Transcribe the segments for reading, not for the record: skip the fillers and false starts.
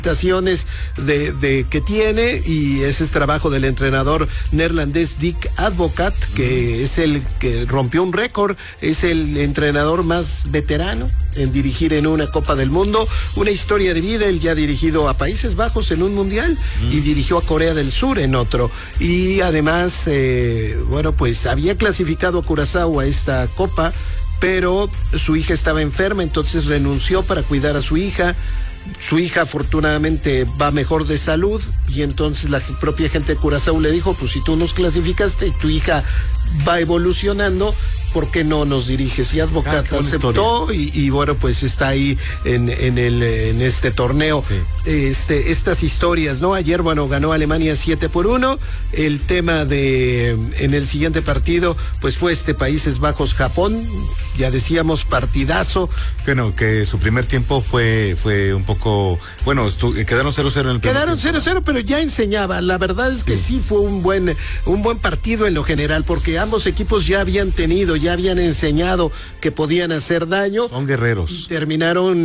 de que tiene, y ese es trabajo del entrenador neerlandés Dick Advocaat, que es el que rompió un récord, es el entrenador más veterano en dirigir en una Copa del Mundo, una historia de vida. Él ya ha dirigido a Países Bajos en un mundial y dirigió a Corea del Sur en otro, y además pues había clasificado a Curazao a esta Copa, pero su hija estaba enferma, entonces renunció para cuidar a su hija. Su hija afortunadamente va mejor de salud, y entonces la propia gente de Curazao le dijo, pues si tú nos clasificaste y tu hija va evolucionando, ¿por qué no nos diriges? Y Advocaat aceptó y bueno, pues está ahí en este torneo. Sí. Estas historias, ¿no? Ayer, ganó Alemania 7-1. El tema en el siguiente partido, pues fue Países Bajos-Japón. Ya decíamos, partidazo. Bueno, que su primer tiempo fue un poco, quedaron 0-0 en el primer Quedaron 0-0, pero ya enseñaba. La verdad es que sí fue un buen partido en lo general, porque ambos equipos ya habían enseñado que podían hacer daño. Son guerreros. Y terminaron,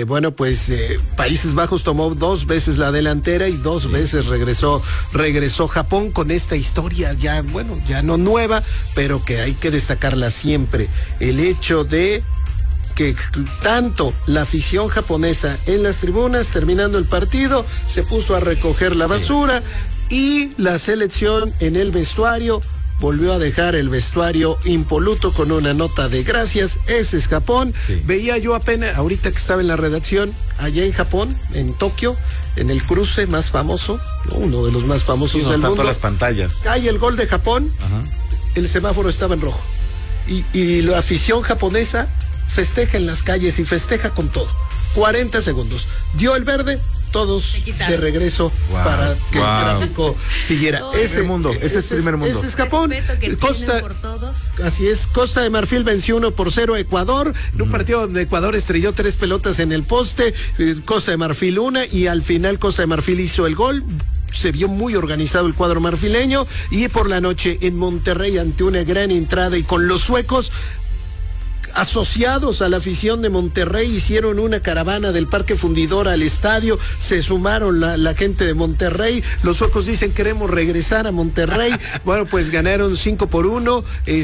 Países Bajos tomó 2 veces la delantera y 2 veces regresó Japón con esta historia ya no nueva, pero que hay que destacarla siempre. El hecho de que tanto la afición japonesa en las tribunas, terminando el partido, se puso a recoger la basura, y la selección en el vestuario volvió a dejar el vestuario impoluto con una nota de gracias. Ese es Japón. Sí. Veía yo apenas, ahorita que estaba en la redacción, allá en Japón, en Tokio, en el cruce más famoso, uno de los más famosos del mundo. Todas las pantallas. Hay el gol de Japón. Ajá. El semáforo estaba en rojo. Y la afición japonesa festeja en las calles y festeja con todo. 40 segundos. Dio el verde, todos de regreso para que el tráfico siguiera. Ese es primer mundo. Ese es Japón. Costa, por todos. Así es, Costa de Marfil venció 1-0 a Ecuador, en un partido donde Ecuador estrelló 3 pelotas en el poste, Costa de Marfil 1, y al final Costa de Marfil hizo el gol. Se vio muy organizado el cuadro marfileño, y por la noche en Monterrey, ante una gran entrada y con los suecos asociados a la afición de Monterrey, hicieron una caravana del Parque Fundidora al estadio, se sumaron la gente de Monterrey. Los suecos dicen, queremos regresar a Monterrey. Pues ganaron 5-1,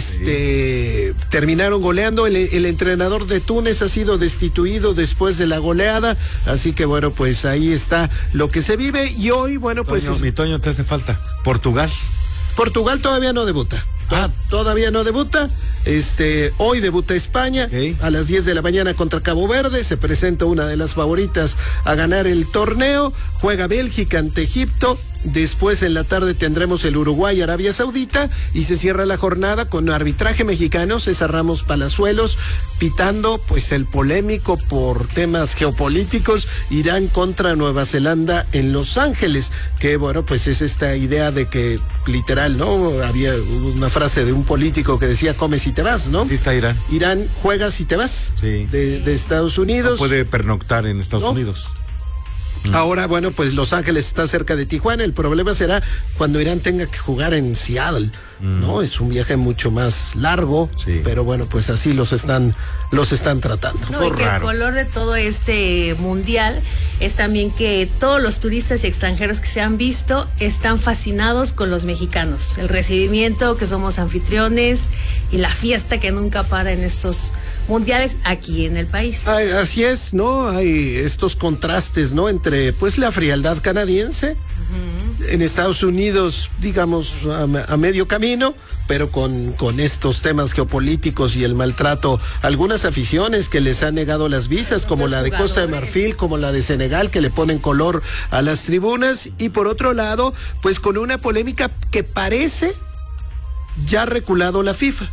terminaron goleando. El entrenador de Túnez ha sido destituido después de la goleada, así que pues ahí está lo que se vive. Y hoy, mi Toño, te hace falta Portugal todavía no debuta. Todavía no debuta. Hoy debuta España, a las 10 de la mañana contra Cabo Verde. Se presenta una de las favoritas a ganar el torneo. Juega Bélgica ante Egipto. Después en la tarde tendremos el Uruguay-Arabia Saudita, y se cierra la jornada con arbitraje mexicano. César Ramos Palazuelos pitando el polémico por temas geopolíticos Irán contra Nueva Zelanda en Los Ángeles, que es esta idea de que literal, ¿no? Había una frase de un político que decía, come si te vas, ¿no? Sí está Irán. Irán juega si te vas. Sí. De Estados Unidos. No puede pernoctar en Estados Unidos. Ahora, Los Ángeles está cerca de Tijuana. El problema será cuando Irán tenga que jugar en Seattle, ¿no? Es un viaje mucho más largo, pero así los están tratando. No, y que el color de todo este mundial es también que todos los turistas y extranjeros que se han visto están fascinados con los mexicanos. El recibimiento, que somos anfitriones, y la fiesta que nunca para en estos mundiales aquí en el país. Así es, ¿no? Hay estos contrastes, ¿no? Entre la frialdad canadiense, en Estados Unidos, digamos, a medio camino, pero con estos temas geopolíticos y el maltrato, algunas aficiones que les han negado las visas, como la de Costa de Marfil, como la de Senegal, que le ponen color a las tribunas, y por otro lado, con una polémica que parece ya ha reculado la FIFA.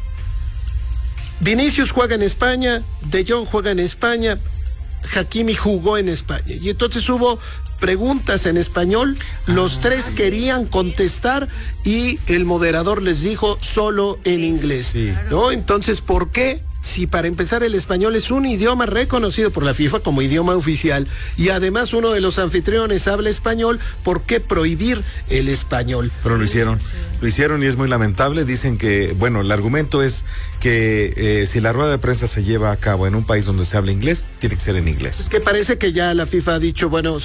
Vinicius juega en España, De Jong juega en España, Hakimi jugó en España, y entonces hubo preguntas en español. Los tres querían contestar y el moderador les dijo solo en inglés, ¿no? Entonces, ¿por qué? Si para empezar el español es un idioma reconocido por la FIFA como idioma oficial, y además uno de los anfitriones habla español, ¿por qué prohibir el español? Pero lo hicieron y es muy lamentable. Dicen que, el argumento es que si la rueda de prensa se lleva a cabo en un país donde se habla inglés, tiene que ser en inglés. Es que parece que ya la FIFA ha dicho,